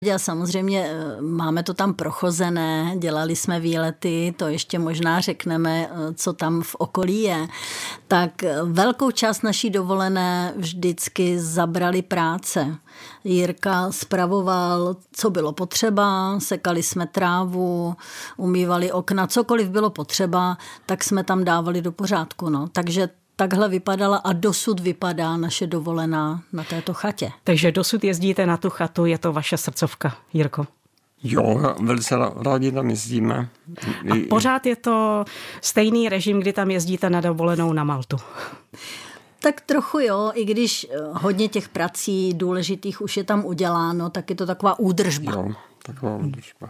A samozřejmě máme to tam prochozené, dělali jsme výlety, to ještě možná řekneme, co tam v okolí je. Tak velkou část naší dovolené vždycky zabrali práce. Jirka spravoval, co bylo potřeba, sekali jsme trávu, umývali okna, cokoliv bylo potřeba, tak jsme tam dávali do pořádku. No. Takže takhle vypadala a dosud vypadá naše dovolená na této chatě. Takže dosud jezdíte na tu chatu, je to vaše srdcovka, Jirko? Jo, velice rádi tam jezdíme. A pořád je to stejný režim, kdy tam jezdíte na dovolenou na Maltu? Tak trochu jo, i když hodně těch prací důležitých už je tam uděláno, tak je to taková údržba. Jo, taková údržba.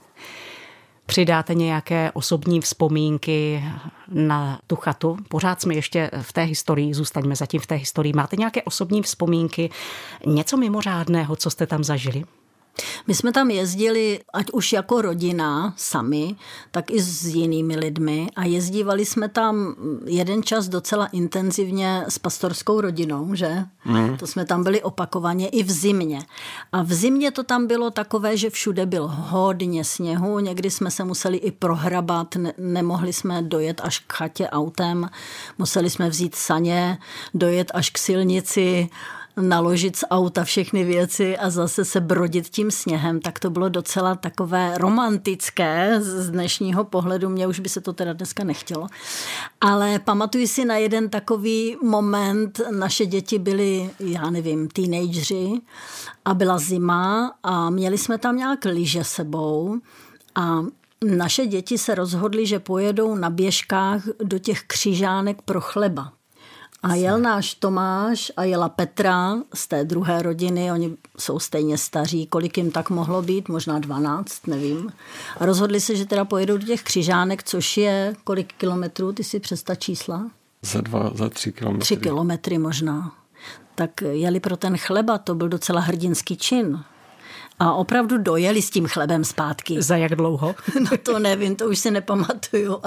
Přidáte nějaké osobní vzpomínky na tu chatu? Pořád jsme ještě v té historii, zůstaňme zatím v té historii. Máte nějaké osobní vzpomínky, něco mimořádného, co jste tam zažili? My jsme tam jezdili, ať už jako rodina sami, tak i s jinými lidmi a jezdívali jsme tam jeden čas docela intenzivně s pastorskou rodinou, že? To jsme tam byli opakovaně i v zimě. A v zimě to tam bylo takové, že všude bylo hodně sněhu, někdy jsme se museli i prohrabat, nemohli jsme dojet až k chatě autem, museli jsme vzít saně, dojet až k silnici, naložit z auta všechny věci a zase se brodit tím sněhem, tak to bylo docela takové romantické z dnešního pohledu. Mně už by se to teda dneska nechtělo. Ale pamatuju si na jeden takový moment, naše děti byly, já nevím, teenageři a byla zima a měli jsme tam nějak lyže sebou a naše děti se rozhodly, že pojedou na běžkách do těch Křižánek pro chleba. A jel náš Tomáš a jela Petra z té druhé rodiny, oni jsou stejně staří, kolik jim tak mohlo být, možná 12, nevím. A rozhodli se, že teda pojedou do těch Křižánek, což je kolik kilometrů, ty si přes ta čísla? Za 3 kilometry. 3 kilometry možná. Tak jeli pro ten chleba, to byl docela hrdinský čin. A opravdu dojeli s tím chlebem zpátky. Za jak dlouho? No to nevím, to už si nepamatuju,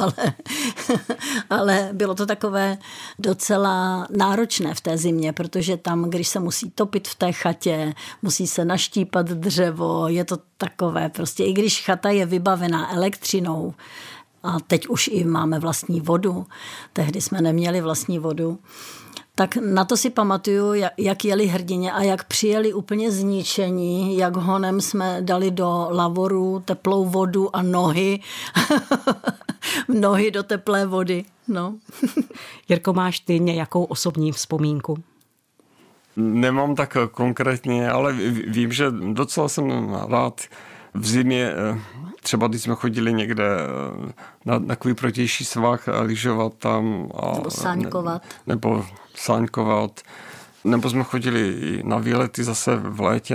ale bylo to takové docela náročné v té zimě, protože tam, když se musí topit v té chatě, musí se naštípat dřevo, je to takové prostě, i když chata je vybavená elektřinou, a teď už i máme vlastní vodu, tehdy jsme neměli vlastní vodu, tak na to si pamatuju, jak jeli hrdině a jak přijeli úplně zničení, jak honem jsme dali do lavoru teplou vodu a nohy do teplé vody. No. Jirko, máš ty nějakou osobní vzpomínku? Nemám tak konkrétně, ale vím, že docela jsem rád v zimě, třeba když jsme chodili někde na takový protější svah a lyžovat tam. Nebo sáňkovat. Nebo sáňkovat. Nebo jsme chodili i na výlety zase v létě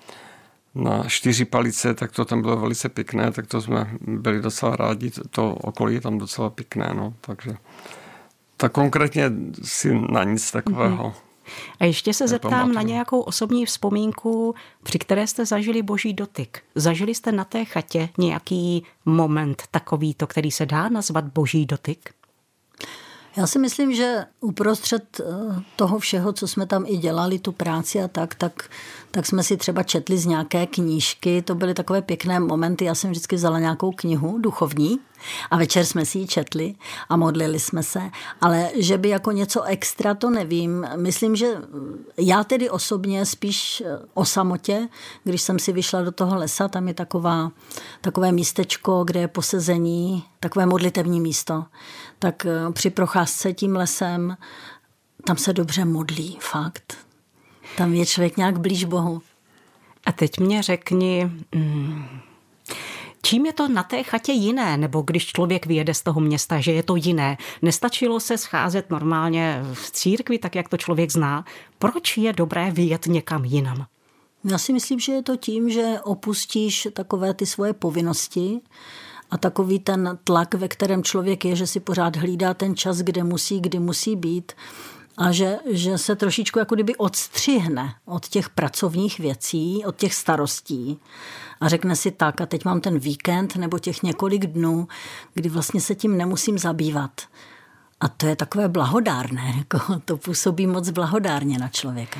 na 4 palice, tak to tam bylo velice pěkné, tak to jsme byli docela rádi, to okolí je tam docela pěkné, no, takže tak konkrétně si na nic takového. A ještě se zeptám na nějakou osobní vzpomínku, při které jste zažili boží dotyk. Zažili jste na té chatě nějaký moment takovýto, který se dá nazvat boží dotyk? Já si myslím, že uprostřed toho všeho, co jsme tam i dělali, tu práci a tak jsme si třeba četli z nějaké knížky. To byly takové pěkné momenty. Já jsem vždycky vzala nějakou knihu duchovní a večer jsme si ji četli a modlili jsme se. Ale že by jako něco extra, to nevím. Myslím, že já tedy osobně spíš o samotě, když jsem si vyšla do toho lesa, tam je takové místečko, kde je posezení, takové modlitevní místo. Tak při procházce tím lesem, tam se dobře modlí, fakt. Tam je člověk nějak blíž Bohu. A teď mě řekni, čím je to na té chatě jiné, nebo když člověk vyjede z toho města, že je to jiné? Nestačilo se scházet normálně v církvi, tak jak to člověk zná? Proč je dobré vyjet někam jinam? Já si myslím, že je to tím, že opustíš takové ty svoje povinnosti a takový ten tlak, ve kterém člověk je, že si pořád hlídá ten čas, kdy musí být a že se trošičku jako kdyby odstřihne od těch pracovních věcí, od těch starostí a řekne si tak a teď mám ten víkend nebo těch několik dnů, kdy vlastně se tím nemusím zabývat. A to je takové blahodárné, jako to působí moc blahodárně na člověka.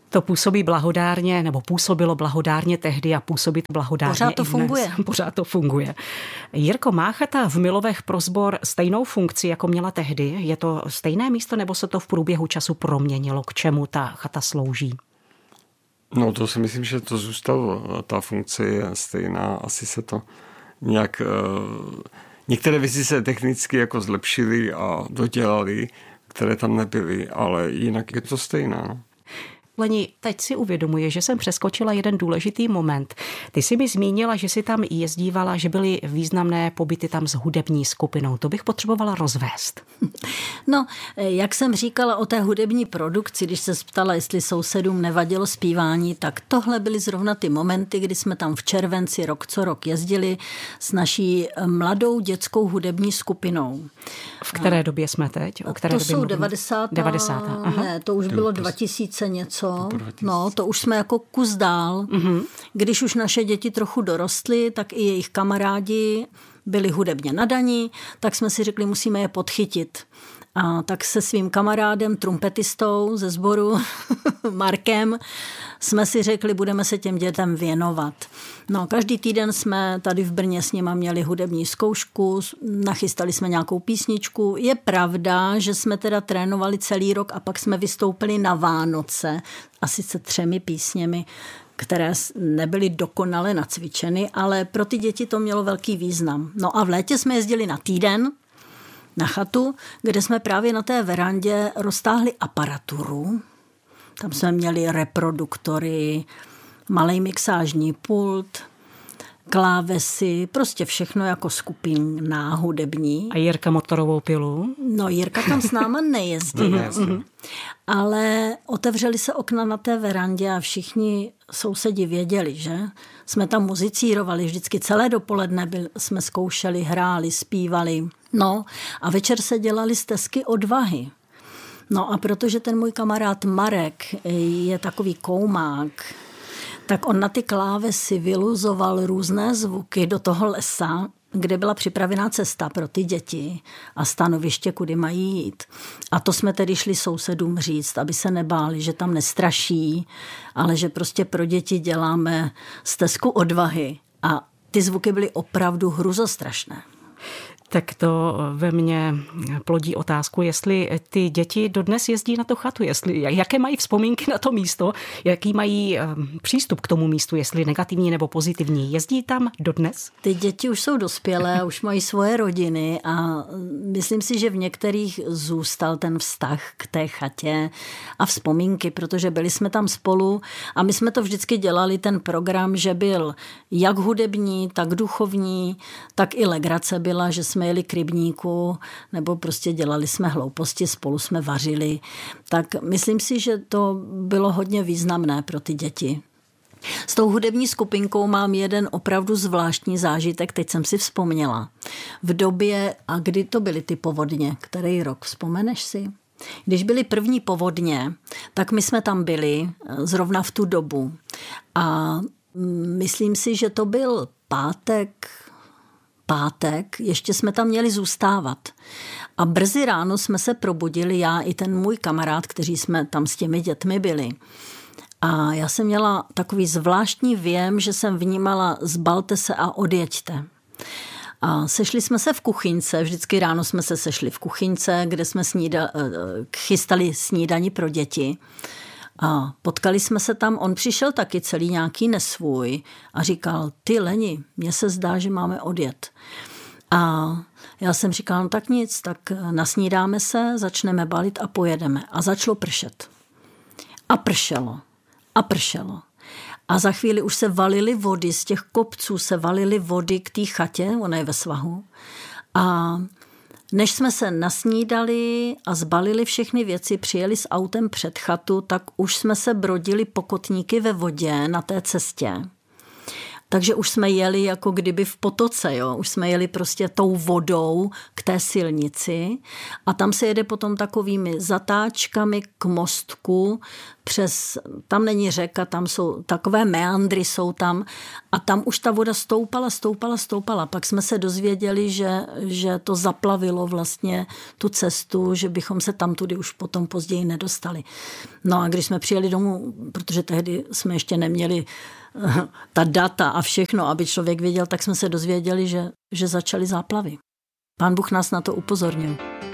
To působí blahodárně, nebo působilo blahodárně tehdy a působí to blahodárně Pořád to i dnes. funguje. Pořád to funguje. Jirko, má chata v Milovech Prozbor stejnou funkci, jako měla tehdy? Je to stejné místo, nebo se to v průběhu času proměnilo? K čemu ta chata slouží? No to si myslím, že to zůstalo. Ta funkce je stejná. Asi se to nějak... Některé věci se technicky jako zlepšily a dodělaly, které tam nebyly, ale jinak je to stejná. No. Leni, teď si uvědomuji, že jsem přeskočila jeden důležitý moment. Ty jsi mi zmínila, že jsi tam jezdívala, že byly významné pobyty tam s hudební skupinou. To bych potřebovala rozvést. No, jak jsem říkala o té hudební produkci, když se ptala, jestli sousedům nevadilo zpívání, tak tohle byly zrovna ty momenty, kdy jsme tam v červenci rok co rok jezdili s naší mladou dětskou hudební skupinou. V které době jsme teď? O které to době jsou mluvíme? 90. 90. Aha. Ne, to už bylo 2000 něco. No, to už jsme jako kus dál. Když už naše děti trochu dorostly, tak i jejich kamarádi byli hudebně nadaní, tak jsme si řekli, musíme je podchytit. A tak se svým kamarádem, trumpetistou ze sboru, Markem, jsme si řekli, budeme se těm dětem věnovat. No, každý týden jsme tady v Brně s nima měli hudební zkoušku, nachystali jsme nějakou písničku. Je pravda, že jsme teda trénovali celý rok a pak jsme vystoupili na Vánoce, asi se 3 písněmi, které nebyly dokonale nacvičeny, ale pro ty děti to mělo velký význam. No a v létě jsme jezdili na týden na chatu, kde jsme právě na té verandě roztáhli aparaturu. Tam jsme měli reproduktory, malej mixážní pult, klávesy, prostě všechno jako skupina hudební. A Jirka motorovou pilu? No, Jirka tam s náma nejezdil. Ale otevřeli se okna na té verandě a všichni sousedi věděli, že? Jsme tam muzicírovali, vždycky celé dopoledne jsme zkoušeli, hráli, zpívali. No a večer se dělali stezky odvahy. No a protože ten můj kamarád Marek je takový koumák, tak on na ty klávesy vyluzoval různé zvuky do toho lesa, kde byla připravená cesta pro ty děti a stanoviště, kudy mají jít. A to jsme tedy šli sousedům říct, aby se nebáli, že tam nestraší, ale že prostě pro děti děláme stezku odvahy. A ty zvuky byly opravdu hruzostrašné. Tak to ve mně plodí otázku, jestli ty děti dodnes jezdí na tu chatu, jaké mají vzpomínky na to místo, jaký mají přístup k tomu místu, jestli negativní nebo pozitivní. Jezdí tam dodnes? Ty děti už jsou dospělé, už mají svoje rodiny a myslím si, že v některých zůstal ten vztah k té chatě a vzpomínky, protože byli jsme tam spolu a my jsme to vždycky dělali, ten program, že byl jak hudební, tak duchovní, tak i legrace byla, že jsme jeli k rybníku, nebo prostě dělali jsme hlouposti, spolu jsme vařili. Tak myslím si, že to bylo hodně významné pro ty děti. S tou hudební skupinkou mám jeden opravdu zvláštní zážitek, teď jsem si vzpomněla. V době, a kdy to byly ty povodně, který rok, vzpomeneš si? Když byly první povodně, tak my jsme tam byli zrovna v tu dobu. A myslím si, že to byl pátek, ještě jsme tam měli zůstávat. A brzy ráno jsme se probudili, já i ten můj kamarád, kteří jsme tam s těmi dětmi byli. A já jsem měla takový zvláštní věm, že jsem vnímala zbalte se a odjeďte. A sešli jsme se v kuchyňce, vždycky ráno jsme se sešli v kuchyňce, kde jsme chystali snídani pro děti. A potkali jsme se tam, on přišel taky celý nějaký nesvůj a říkal, ty Leni, mně se zdá, že máme odjet. A já jsem říkala, no tak nic, tak nasnídáme se, začneme balit a pojedeme. A začalo pršet. A pršelo. A pršelo. A za chvíli už se valily vody, z těch kopců se valily vody k té chatě, ona je ve svahu. A než jsme se nasnídali a zbalili všechny věci, přijeli s autem před chatu, tak už jsme se brodili po kotníky ve vodě na té cestě. Takže už jsme jeli jako kdyby v potoce, jo? Už jsme jeli prostě tou vodou k té silnici a tam se jede potom takovými zatáčkami k mostku tam není řeka, tam jsou takové meandry jsou tam a tam už ta voda stoupala. Pak jsme se dozvěděli, že to zaplavilo vlastně tu cestu, že bychom se tam tudy už potom později nedostali. No a když jsme přijeli domů, protože tehdy jsme ještě neměli ta data a všechno, aby člověk věděl, tak jsme se dozvěděli, že začaly záplavy. Pán Bůh nás na to upozornil.